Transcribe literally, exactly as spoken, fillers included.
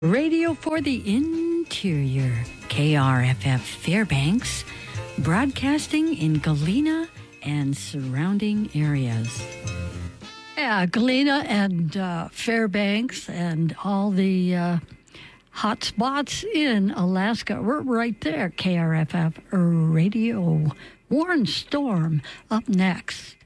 Radio for the Interior, K R F F Fairbanks, broadcasting in Galena and surrounding areas. Yeah, Galena and uh, Fairbanks and all the uh, hot spots in Alaska. We're right there, K R F F Radio. Warren Storm up next.